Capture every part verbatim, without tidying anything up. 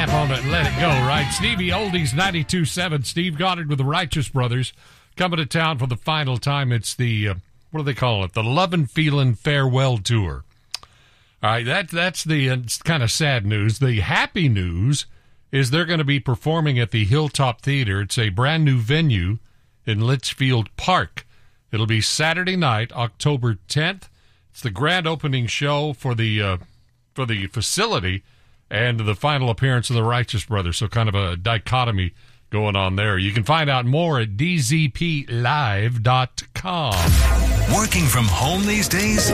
step on it and let it go, right? Stevie Oldies ninety-two seven. Steve Goddard with the Righteous Brothers coming to town for the final time. It's the, uh, what do they call it? The Lovin' Feelin' Farewell Tour. All right, that, that's the uh, kind of sad news. The happy news is they're going to be performing at the Hilltop Theater. It's a brand new venue in Litchfield Park. It'll be Saturday night, October tenth. It's the grand opening show for the uh, for the facility and the final appearance of the Righteous Brothers. So kind of a dichotomy going on there. You can find out more at d z p live dot com. Working from home these days?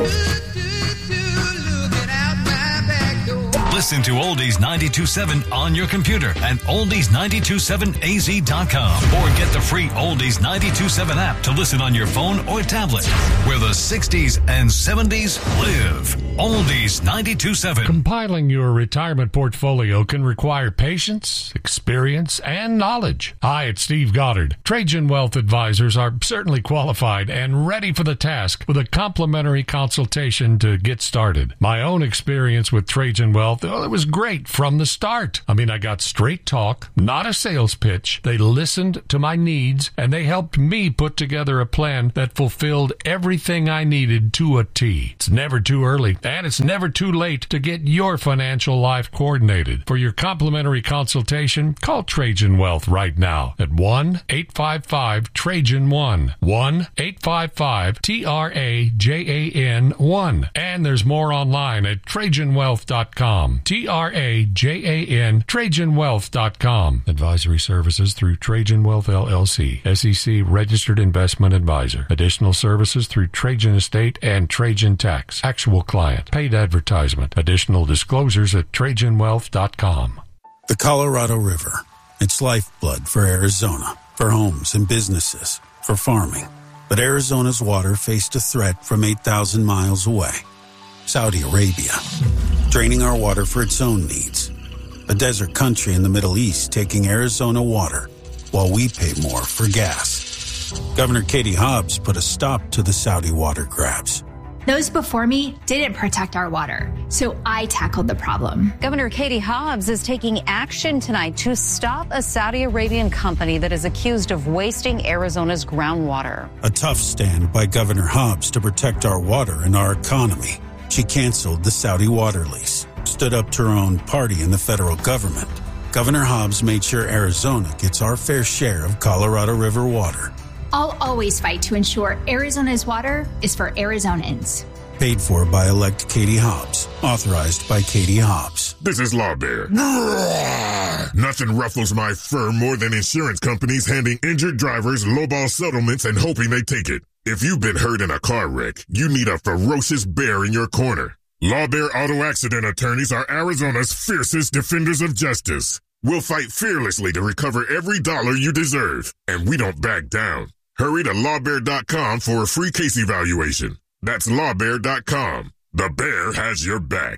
Listen to Oldies ninety-two seven on your computer at oldies nine two seven a z dot com or get the free Oldies ninety-two seven app to listen on your phone or tablet, where the sixties and seventies live. Oldies ninety-two seven. Compiling your retirement portfolio can require patience, experience, and knowledge. Hi, it's Steve Goddard. Trajan Wealth Advisors are certainly qualified and ready for the task with a complimentary consultation to get started. My own experience with Trajan Wealth, well, it was great from the start. I mean, I got straight talk, not a sales pitch. They listened to my needs, and they helped me put together a plan that fulfilled everything I needed to a T. It's never too early, and it's never too late to get your financial life coordinated. For your complimentary consultation, call Trajan Wealth right now at one eight five five Trajan one. one eight five five T R A J A N one. And there's more online at trajan wealth dot com. T R A J A N, trajan wealth dot com. Advisory services through Trajan Wealth, L L C, S E C Registered Investment Advisor. Additional services through Trajan Estate and Trajan Tax. Actual client. Paid advertisement. Additional disclosures at trajan wealth dot com. The Colorado River. It's lifeblood for Arizona, for homes and businesses, for farming. But Arizona's water faced a threat from eight thousand miles away. Saudi Arabia, draining our water for its own needs. A desert country in the Middle East taking Arizona water while we pay more for gas. Governor Katie Hobbs put a stop to the Saudi water grabs. Those before me didn't protect our water, so I tackled the problem. Governor Katie Hobbs is taking action tonight to stop a Saudi Arabian company that is accused of wasting Arizona's groundwater. A tough stand by Governor Hobbs to protect our water and our economy. She canceled the Saudi water lease, stood up to her own party in the federal government. Governor Hobbs made sure Arizona gets our fair share of Colorado River water. I'll always fight to ensure Arizona's water is for Arizonans. Paid for by elect Katie Hobbs. Authorized by Katie Hobbs. This is Law Bear. Nothing ruffles my fur more than insurance companies handing injured drivers lowball settlements and hoping they take it. If you've been hurt in a car wreck, you need a ferocious bear in your corner. Law Bear Auto Accident Attorneys are Arizona's fiercest defenders of justice. We'll fight fearlessly to recover every dollar you deserve, and we don't back down. Hurry to law bear dot com for a free case evaluation. That's law bear dot com. The bear has your back.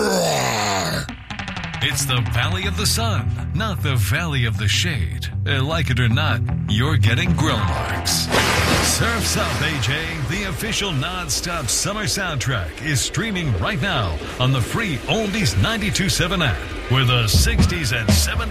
It's the Valley of the Sun, not the Valley of the Shade. Uh, like it or not, you're getting grill marks. Surf's Up, A J, the official non-stop summer soundtrack, is streaming right now on the free Oldies ninety-two seven app, where the sixties and seventies